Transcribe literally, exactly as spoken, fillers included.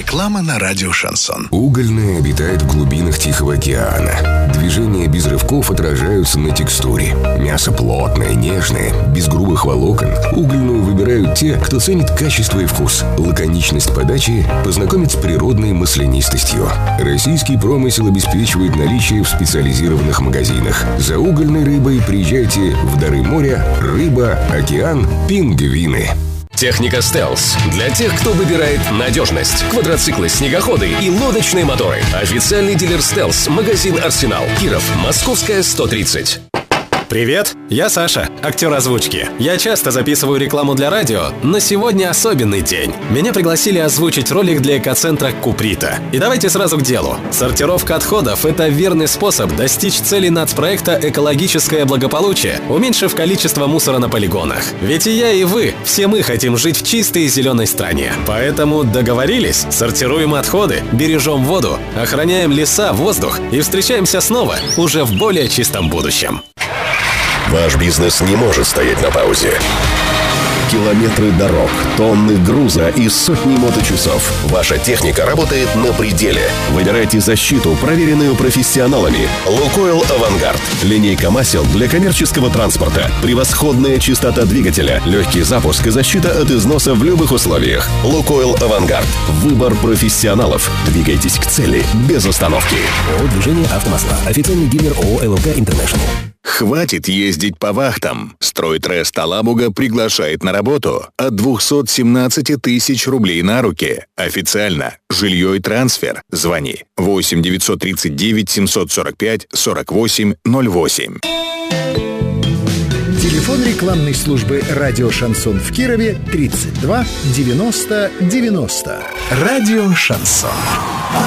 Реклама на радио «Шансон». Угольная обитает в глубинах Тихого океана. Движения без рывков отражаются на текстуре. Мясо плотное, нежное, без грубых волокон. Угольную выбирают те, кто ценит качество и вкус. Лаконичность подачи познакомит с природной маслянистостью. Российский промысел обеспечивает наличие в специализированных магазинах. За угольной рыбой приезжайте в дары моря, рыба, океан, пингвины. Техника «Стелс» для тех, кто выбирает надежность. Квадроциклы, снегоходы и лодочные моторы. Официальный дилер «Стелс», магазин «Арсенал», Киров, Московская, сто тридцать. Привет, я Саша, актер озвучки. Я часто записываю рекламу для радио, но сегодня особенный день. Меня пригласили озвучить ролик для экоцентра Куприта. И давайте сразу к делу. Сортировка отходов – это верный способ достичь цели нацпроекта «Экологическое благополучие», уменьшив количество мусора на полигонах. Ведь и я, и вы, все мы хотим жить в чистой и зеленой стране. Поэтому договорились, сортируем отходы, бережем воду, охраняем леса, воздух и встречаемся снова уже в более чистом будущем. Ваш бизнес не может стоять на паузе. Километры дорог, тонны груза и сотни моточасов. Ваша техника работает на пределе. Выбирайте защиту, проверенную профессионалами. «Лукойл Авангард». Линейка масел для коммерческого транспорта. Превосходная чистота двигателя, легкий запуск и защита от износа в любых условиях. «Лукойл Авангард». Выбор профессионалов. Двигайтесь к цели без остановки. ООО «Движение Автомасла». Официальный дилер ООО «эл эл ка Интернешнл». Хватит ездить по вахтам. Стройтрест Алабуга приглашает на работу от двухсот семнадцати тысяч рублей на руки. Официально. Жилье и трансфер. Звони восемь девятьсот тридцать девять семьсот сорок пять сорок восемь ноль восемь. Телефон рекламной службы «Радио Шансон» в Кирове тридцать два девяносто девяносто. Радио «Шансон».